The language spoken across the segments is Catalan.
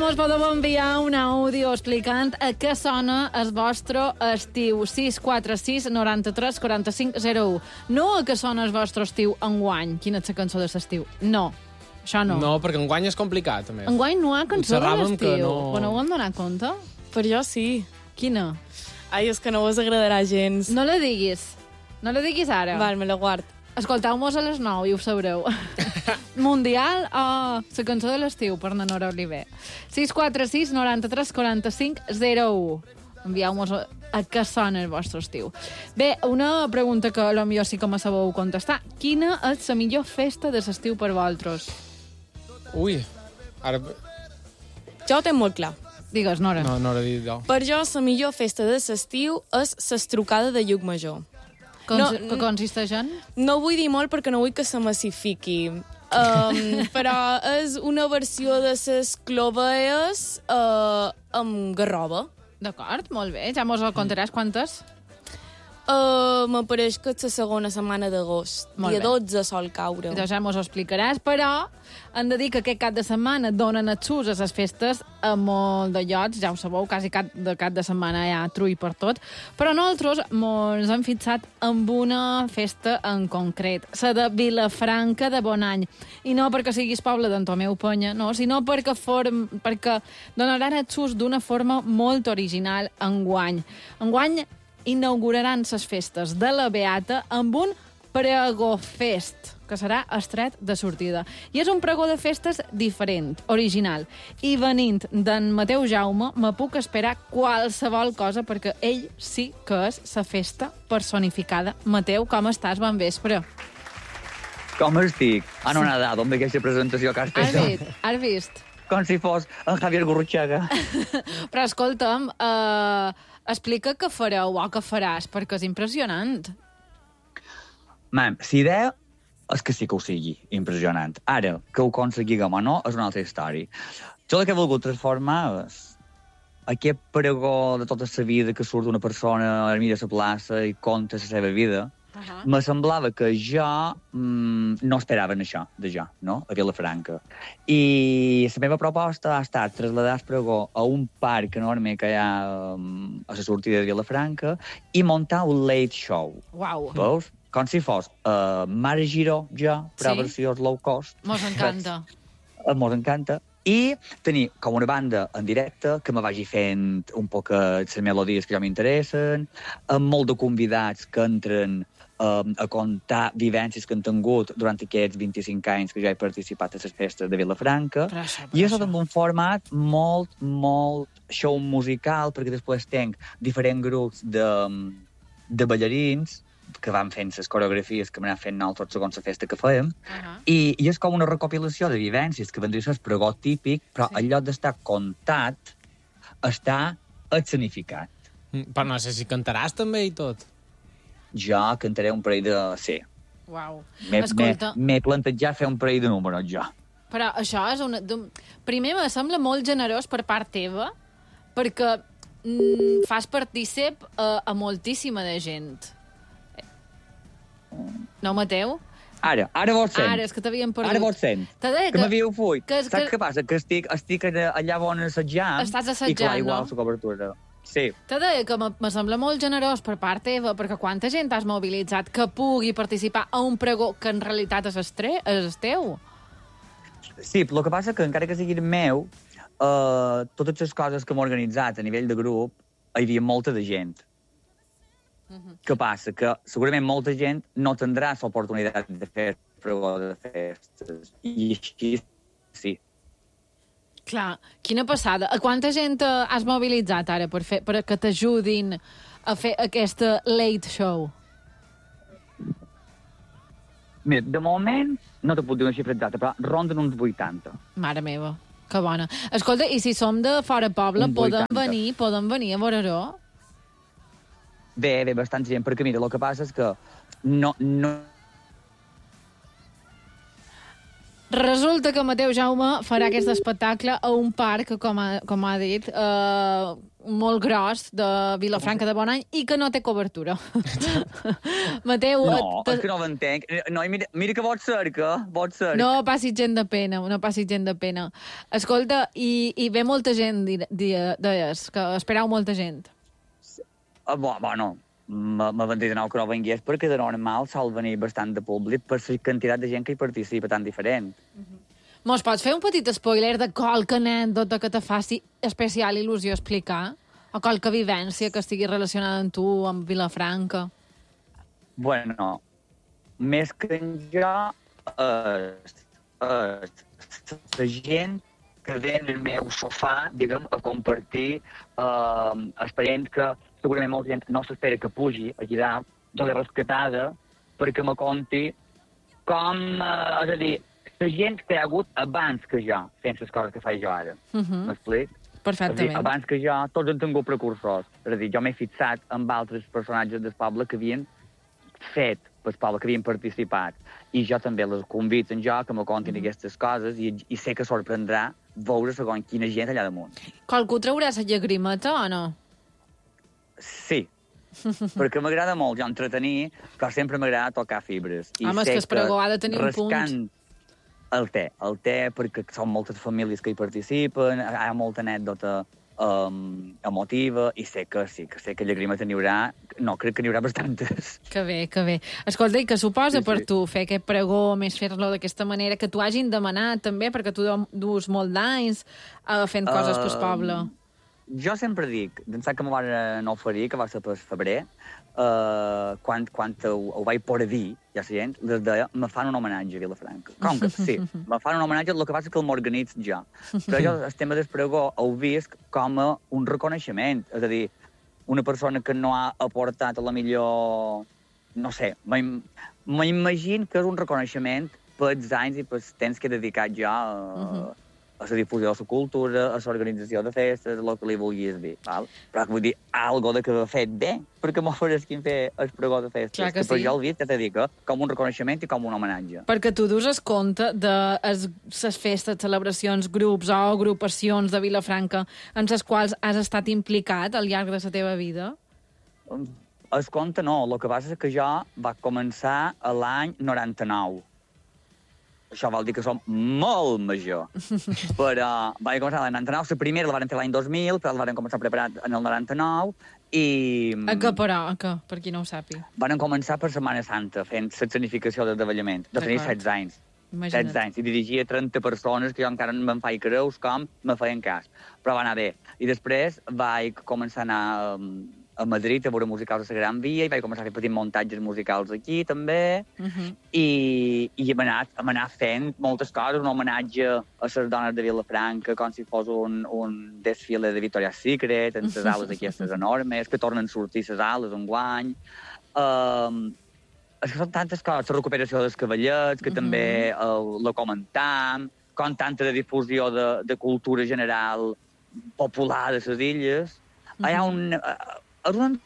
mos podeu enviar un àudio explicant a què sona el vostre estiu. 646 93 45 01. No a què sona el vostre estiu enguany. Quina és la cançó de l'estiu? No, això no. No, perquè enguany és complicat, a més. Enguany no hi ha cançó de Observàvem que l'estiu. no- Però no ho hem donat compte? Per jo sí. Quina? Ai, és que no us agradarà gens. No la diguis. No la diguis ara. Val, me la guard. Escolteu-mos a les 9 i ho sabreu. Mundial o la cançó de l'estiu per na Nora Oliver. 646 93 45 01. Envieu-nos a què sona el vostre estiu. Bé, una pregunta que potser sí que me sabeu contestar. Quina és la millor festa de l'estiu per vosaltres? Ui, ara... Jo ho tinc molt clar. Digues, Nora. No he dit jo. Per jo, la millor festa de l'estiu és l'estrocada de Llucmajor. Que consisteix en? No vull dir molt perquè no vull que se massifiqui. Però és una versió de les clovees amb garroba. D'acord, molt bé. Ja mos el contaràs quantes? M'apareix que és la segona setmana d'agost. Molt Dia bé. 12 sol caure. Doncs ja mos ho explicaràs, però hem de dir que aquest cap de setmana donen excus a les festes a molt de llocs, ja ho sabeu, quasi cap de setmana hi ha trull per tot, però nosaltres ens hem fixat amb una festa en concret, la de Vilafranca de Bonany, i no perquè siguis poble d'en Tomeu Penya, no, sinó perquè donaran excus d'una forma molt original enguany. Enguany inauguraran les festes de la Beata amb un pregofest, que serà estret de sortida. I és un pregó de festes diferent, original. I venint d'en Mateu Jaume, me puc esperar qualsevol cosa, perquè ell sí que és la festa personificada. Mateu, com estàs? Bon vespre. Com estic? Anonadado amb aquesta presentació que has fet. Has vist? Com si fos en Javier Gurruchaga. Però escolta'm, explica què fareu o què faràs, perquè és impressionant. Man, si idea és que sí que ho sigui impressionant. Ara, que ho aconseguiguem o no, és una altra història. Jo el que he volgut transformar és aquest pregó de tota la vida que surt una persona a la plaça i conta la seva vida. Me semblava que jo no esperava en això, de jo, no? A Vilafranca. I la meva proposta ha estat traslladar el pregó a un parc enorme que hi ha a la sortida de Vilafranca i muntar un late show. Uau. Veus? Com si fos Mare Giró, jo, però Sí. versió low cost. Mos encanta. Mos encanta. I tenir com una banda en directe que me vagi fent un poc les melodies que jo m'interessen, amb molt de convidats que entren a contar vivències que han tingut durant aquests 25 anys que jo he participat a les festes de Vilafranca. I és amb un format molt show musical, perquè després tenc diferents grups de ballarins que van fent les coreografies que m'anem fent nosaltres segons la festa que fèiem, i és com una recopilació de vivències que vendria a ser el pregó típic, però en lloc d'estar contat, està escenificat. Però no sé si cantaràs també i tot. Jo cantaré un parell de... Sí. Uau. Escolta... M'he plantejat fer un parell de números, jo. Però això és una... Primer, me sembla molt generós per part teva, perquè fas partícip a moltíssima de gent. No, Mateu? Ara vos sent. Ara, és que t'havíem perdut. Ara vos sent. Que m'havíeu fuit. Saps què passa? Que estic allà on assajant. Estàs assajant, i clar, igual no? la cobertura. Sí. Te deia que me sembla molt generós per part teva, perquè quanta gent has mobilitzat que pugui participar a un pregó que en realitat és el teu? Sí, però el que passa que encara que sigui el meu, totes les coses que hem organitzat a nivell de grup, hi havia molta de gent. Què passa? Que segurament molta gent no tindrà l'oportunitat de fer pregó de festes. I així, sí. Clar, quina passada. A quanta gent has mobilitzat ara per que t'ajudin a fer aquesta late show? Mira, de moment no te puc dir una xifra exacta, però ronden uns 80. Mare meva, que bona. Escolta, i si som de fora poble, podem venir a veure-ho? Bé, bastant gent, perquè mira, el que passa és que no... Resulta que Mateu Jaume farà aquest espectacle a un parc, com ha dit, molt gros de Vilafranca de Bonany i que no té cobertura. Mateu... No, és que no ho entenc. No, mira que vols cerca. No passi gent de pena, Escolta, i ve molta gent, deies, que esperau molta gent. Bueno, m'avandia de nou que no vengués perquè de normal sol venir bastant de públic per la quantitat de gent que hi participa tan diferent. Mos pots fer un petit spoiler de qualque anècdota que te faci especial il·lusió explicar? O qualque vivència que estigui relacionada amb tu, amb Vilafranca? Bueno, més que jo, la gent que ve en el meu sofà, diguem, a compartir experients que segurament molta gent no s'espera que pugi allà dalt, jo l'he rescatada perquè me conti com, és a dir, la gent que hi ha hagut abans que jo, fent les coses que faig jo ara. M'explic? Perfectament. És a dir, abans que jo, tots han tingut precursors. És a dir, jo m'he fixat amb altres personatges del poble que havien fet pel poble, que havien participat. I jo també les convido en jo que me contin aquestes coses i sé que sorprendrà veure segons quina gent allà damunt. Qualcú traurà la llagrimeta o no? Sí, perquè m'agrada molt jo entretenir, però sempre m'agrada tocar fibres. Home, és que el pregó ha de tenir un punt. El té, perquè són moltes famílies que hi participen, hi ha molta anècdota emotiva, i sé que llagrimeta n'hi haurà, no, crec que n'hi haurà bastantes. Que bé. Escolta, i que suposa per tu fer aquest pregó, més fer-lo d'aquesta manera, que t'ho hagin demanat també, perquè tu dus molt d'anys fent coses pel poble. Jo sempre dic, d'ençà que me van oferir, que va ser per febrer, quan ho vaig poder dir, ja la gent, les deia, me fan un homenatge a Vilafranca. Com que sí, me fan un homenatge, el que passa és que el m'organitzo jo. Però jo el tema del pregó ho visc com un reconeixement, és a dir, una persona que no ha aportat a la millor... No sé, m'imagino que és un reconeixement pels anys i pels temps que he dedicat jo a la difusió de la cultura, a l'organització de festes, el que li vulguis dir, val? Però vull dir, algo de que he fet bé, perquè m'oferessin fer el pregó de festes. Clar que sí. Però jo el vist, ja t'he dit, com un reconeixement i com un homenatge. Perquè tu dus el compte de les festes, celebracions, grups o agrupacions de Vilafranca en les quals has estat implicat al llarg de la teva vida? El compte no, el que passa és que jo va començar l'any 99. Això vol dir que som molt major. Però vaig començar l'any 99, la primera la van fer l'any 2000, però la van començar a preparar en el 99, i... A què, però? A què? Per qui no ho sàpiga. Van començar per Setmana Santa, fent l'escenificació del davallament. Jo tenia 16 anys. Imagina't. 16 anys. I dirigia 30 persones que jo encara no me'n faig creus com me feien cas. Però va anar bé. I després vaig començar a anar a Madrid a veure musicals a la Gran Via, i vaig començar a fer petits muntatges musicals aquí, també, i hem anat fent moltes coses, un homenatge a les dones de Vilafranca, com si fos un desfile de Victoria's Secret, en les ales aquestes enormes, que tornen a sortir les ales enguany. És que són tantes coses, la recuperació dels cavallets, que també la comentam, com tanta de difusió de cultura general popular de les illes. Hi ha un... En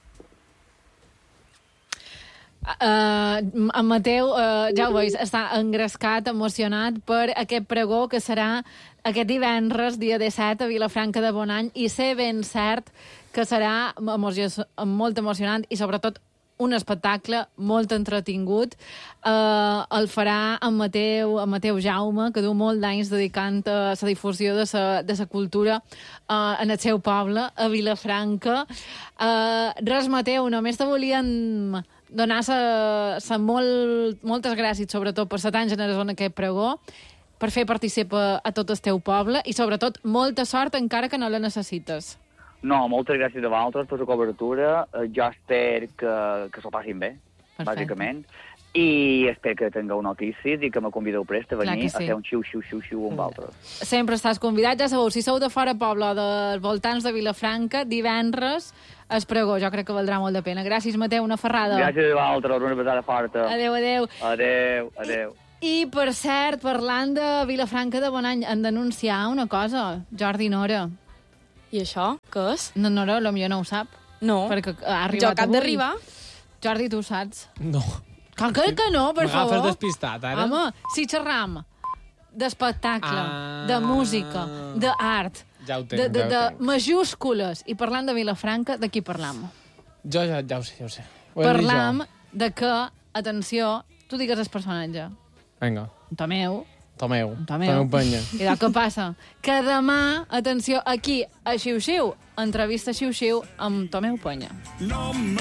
Mateu, ja ho veus, està engrescat, emocionat per aquest pregó que serà aquest divendres, dia 17, a Vilafranca de Bonany, i sé ben cert que serà molt emocionant i sobretot un espectacle molt entretingut. El farà en Mateu Jaume, que du molt d'anys dedicant a la difusió de la cultura en el seu poble, a Vilafranca. Res, Mateu, només te volien donar moltes gràcies, sobretot per ser tan generós en aquest pregó, per fer participar a tot el teu poble i, sobretot, molta sort encara que no la necessites. No, moltes gràcies a vosaltres per la cobertura. Jo espero que s'ho passin bé, bàsicament. I espero que tingueu notícies i que me convideu prest a venir a fer un xiu-xiu-xiu amb vosaltres. Sempre estàs convidat, ja sabeu, si sou de fora poble o dels voltants de Vilafranca, divendres es pregó, jo crec que valdrà molt de pena. Gràcies, Mateu, una ferrada. Gràcies a vosaltres, una pesada forta. Adéu. I, per cert, parlant de Vilafranca de Bonany, han d'anunciar una cosa, Jordi Nora. I això? Què és? No, Nora, potser no ho sap. No. Perquè ha arribat jo acabo d'arribar. Jordi, tu ho saps? No. Que no, per favor. M'agafes despistat, ara. Home, si xerram d'espectacle, de música, d'art, Ja ho tenc, ja ho de tenc. majúscules. I parlant de Vilafranca, de qui parlam? Jo ja ho sé, ja ho sé. Ho he dit Parlam jo. de que, atenció, tu digues el personatge. Vinga, Tomeu. Tomeu. Tomeu. Penya. I del que passa? Que demà, atenció, aquí, a Xiu-Xiu, entrevista Xiu-Xiu amb Tomeu Penya.